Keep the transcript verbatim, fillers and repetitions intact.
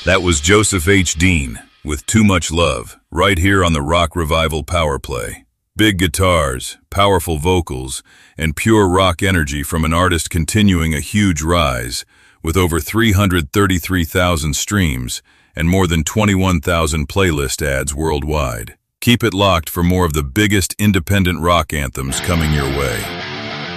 That was Joseph H. Dean with Too Much Love, right here on the Rock Revival Power Play. Big guitars, powerful vocals, and pure rock energy from an artist continuing a huge rise, with over three hundred thirty-three thousand streams and more than twenty-one thousand playlist ads worldwide. Keep it locked for more of the biggest independent rock anthems coming your way.